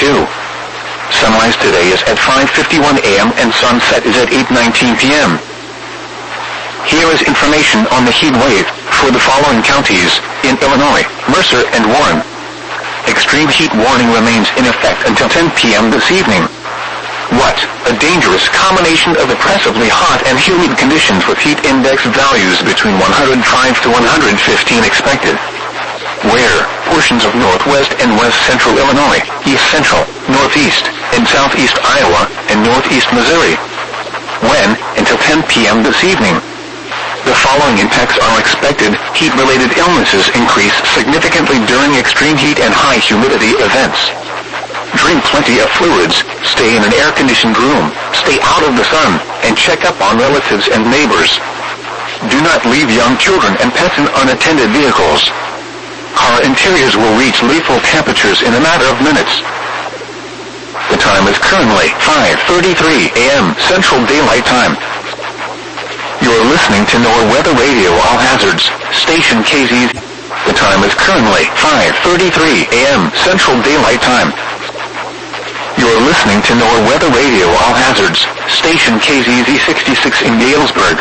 72. Sunrise today is at 5:51 a.m. and sunset is at 8:19 p.m. Here is information on the heat wave for the following counties in Illinois, Mercer, and Warren. Extreme heat warning remains in effect until 10 p.m. this evening. What? A dangerous combination of oppressively hot and humid conditions with heat index values between 105 to 115 expected. Where? Portions of northwest and west central Illinois, east central, northeast, and southeast Iowa, and northeast Missouri. When? Until 10 p.m. this evening. The following impacts are expected. Heat-related illnesses increase significantly during extreme heat and high humidity events. Drink plenty of fluids, stay in an air-conditioned room, stay out of the sun, and check up on relatives and neighbors. Do not leave young children and pets in unattended vehicles. Car interiors will reach lethal temperatures in a matter of minutes. The time is currently 5:33 a.m. Central Daylight Time. You're listening to NOAA Weather Radio All Hazards, Station KZZ. The time is currently 5:33 a.m. Central Daylight Time. You're listening to NOAA Weather Radio All Hazards, Station KZZ 66 in Galesburg.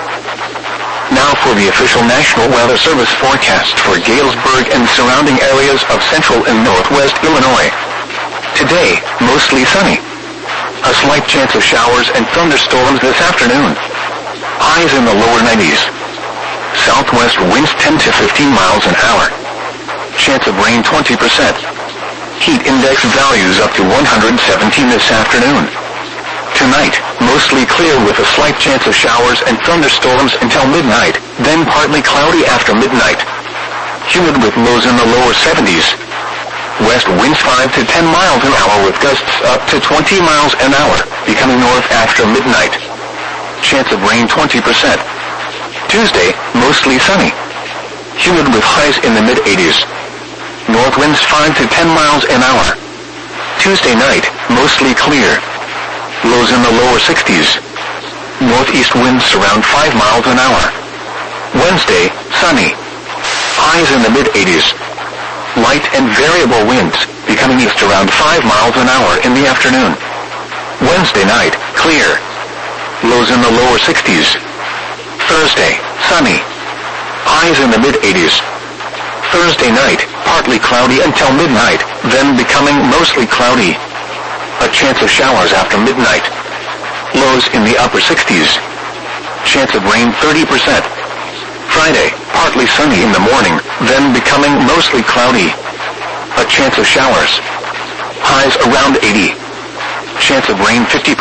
Now for the official National Weather Service forecast for Galesburg and surrounding areas of central and northwest Illinois. Today, mostly sunny. A slight chance of showers and thunderstorms this afternoon. Highs in the lower 90s. Southwest winds 10 to 15 miles an hour. Chance of rain 20%. Heat index values up to 117 this afternoon. Tonight, mostly clear with a slight chance of showers and thunderstorms until midnight, then partly cloudy after midnight. Humid with lows in the lower 70s. West winds 5 to 10 miles an hour with gusts up to 20 miles an hour, becoming north after midnight. Chance of rain 20%. Tuesday, mostly sunny. Humid with highs in the mid-80s. North winds 5 to 10 miles an hour. Tuesday night, mostly clear. Lows in the lower 60s. Northeast winds around 5 miles an hour. Wednesday, sunny. Highs in the mid-80s. Light and variable winds, becoming east around 5 miles an hour in the afternoon. Wednesday night, clear. Lows in the lower 60s. Thursday, sunny. Highs in the mid-80s. Thursday night, partly cloudy until midnight, then becoming mostly cloudy. A chance of showers after midnight. Lows in the upper 60s. Chance of rain 30%. Friday, partly sunny in the morning, then becoming mostly cloudy. A chance of showers. Highs around 80. Chance of rain 50%.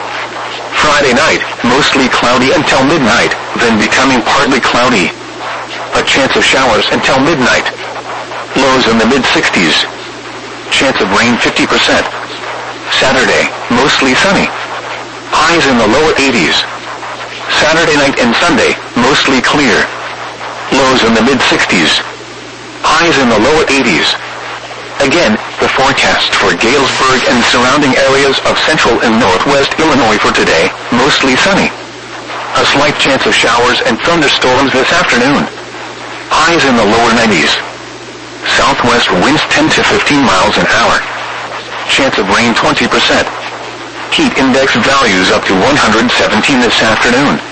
Friday night, mostly cloudy until midnight, then becoming partly cloudy. A chance of showers until midnight. Lows in the mid-60s. Chance of rain 50%. Saturday, mostly sunny. Highs in the lower 80s. Saturday night and Sunday, mostly clear. Lows in the mid-60s. Highs in the lower 80s. Again, the forecast for Galesburg and surrounding areas of central and northwest Illinois for today, mostly sunny. A slight chance of showers and thunderstorms this afternoon. Highs in the lower 90s. Southwest winds 10 to 15 miles an hour. Chance of rain 20%. Heat index values up to 117 this afternoon.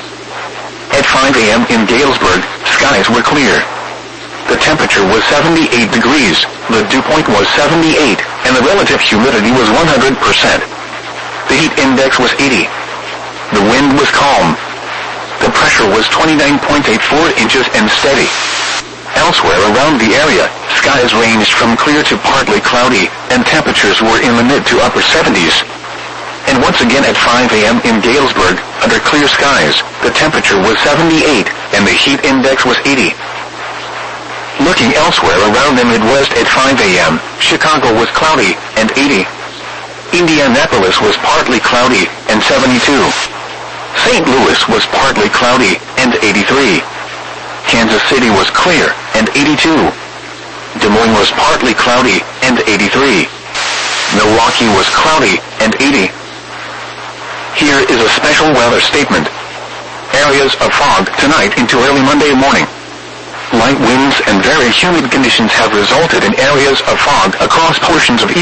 At 5 a.m. in Galesburg, skies were clear. The temperature was 78 degrees, the dew point was 78, and the relative humidity was 100%. The heat index was 80. The wind was calm. The pressure was 29.84 inches and steady. Elsewhere around the area, skies ranged from clear to partly cloudy, and temperatures were in the mid to upper 70s. And once again at 5 a.m. in Galesburg, under clear skies, the temperature was 78, and the heat index was 80. Looking elsewhere around the Midwest at 5 a.m., Chicago was cloudy, and 80. Indianapolis was partly cloudy, and 72. St. Louis was partly cloudy, and 83. Kansas City was clear, and 82. Des Moines was partly cloudy, and 83. Milwaukee was cloudy, and 80. Here is a special weather statement. Areas of fog tonight into early Monday morning. Light winds and very humid conditions have resulted in areas of fog across portions of